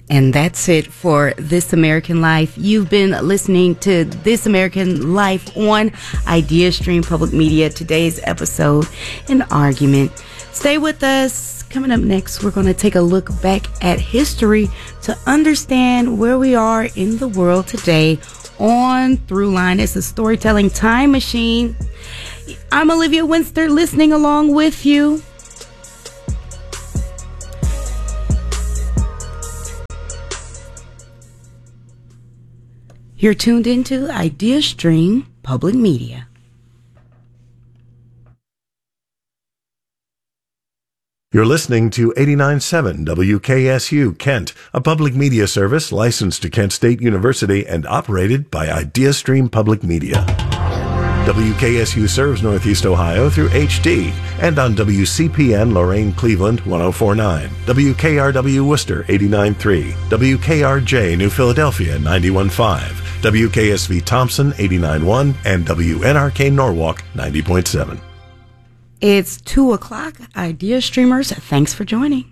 And that's it for This American Life. You've been listening to This American Life on IdeaStream Public Media. Today's episode, An Argument. Stay with us. Coming up next, we're going to take a look back at history to understand where we are in the world today on Throughline. It's a storytelling time machine. I'm Olivia Winster, listening along with you. You're tuned into IdeaStream Public Media. You're listening to 89.7 WKSU Kent, a public media service licensed to Kent State University and operated by IdeaStream Public Media. WKSU serves Northeast Ohio through HD and on WCPN Lorain Cleveland 104.9, WKRW Worcester 89.3, WKRJ New Philadelphia 91.5, WKSV Thompson 89.1, and WNRK Norwalk 90.7. It's 2 o'clock. Idea Streamers, thanks for joining.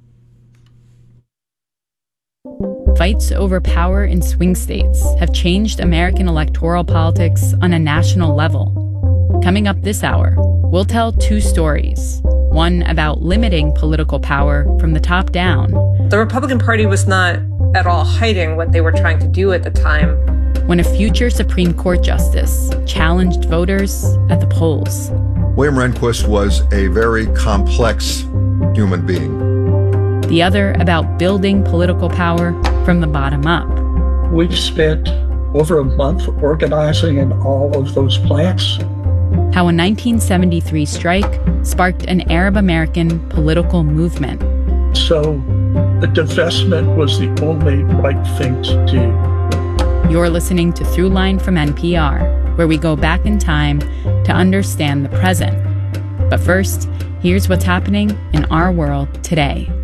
Fights over power in swing states have changed American electoral politics on a national level. Coming up this hour, we'll tell 2 stories. One about limiting political power from the top down. The Republican Party was not at all hiding what they were trying to do at the time. When a future Supreme Court justice challenged voters at the polls. William Rehnquist was a very complex human being. The other about building political power from the bottom up. We've spent over a month organizing in all of those plants. How a 1973 strike sparked an Arab American political movement. So the divestment was the only right thing to do. You're listening to Throughline from NPR, where we go back in time to understand the present. But first, here's what's happening in our world today.